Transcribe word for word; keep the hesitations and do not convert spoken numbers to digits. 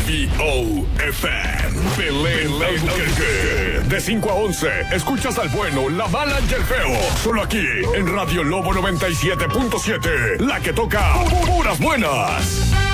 V O F M. Belén Albuquerque. De cinco a once, escuchas al bueno, la mala y el feo. Solo aquí, en Radio Lobo noventa y siete punto siete. La que toca puras buenas.